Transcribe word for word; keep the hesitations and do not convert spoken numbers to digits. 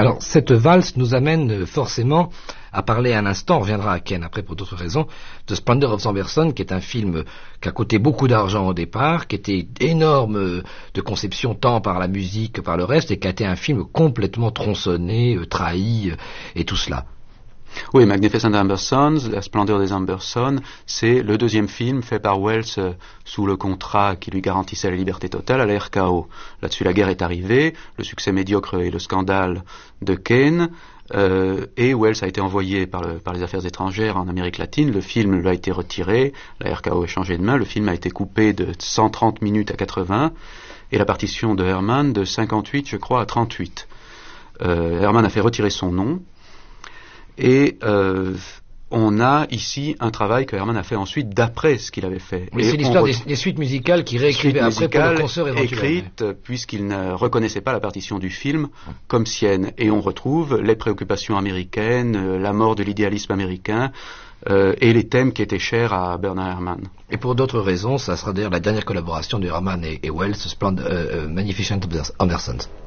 Alors, cette valse nous amène forcément à parler un instant, on reviendra à Ken après pour d'autres raisons, de Splendor of Samberson, qui est un film qui a coûté beaucoup d'argent au départ, qui était énorme de conception tant par la musique que par le reste, et qui a été un film complètement tronçonné, trahi, et tout cela. Oui, Magnificent Ambersons, La Splendeur des Ambersons, c'est le deuxième film fait par Welles euh, sous le contrat qui lui garantissait la liberté totale à la R K O. Là-dessus, la guerre est arrivée, le succès médiocre et le scandale de Kane, euh, et Welles a été envoyé par, le, par les affaires étrangères en Amérique latine. Le film lui a été retiré, la R K O a changé de main, le film a été coupé de cent trente minutes à quatre-vingts, et la partition de Herman de cinquante-huit, je crois, à trente-huit. Euh, Herman a fait retirer son nom, et euh, on a ici un travail que Herman a fait ensuite d'après ce qu'il avait fait. Oui, c'est l'histoire des, des suites musicales qu'il réécrivait après pour le concert éventuellement. Écrites puisqu'il ne reconnaissait pas la partition du film comme sienne. Et on retrouve les préoccupations américaines, la mort de l'idéalisme américain euh, et les thèmes qui étaient chers à Bernard Herrmann. Et pour d'autres raisons, ça sera d'ailleurs la dernière collaboration de Herrmann et, et Welles, Splendid, euh, euh, Magnificent Ambersons.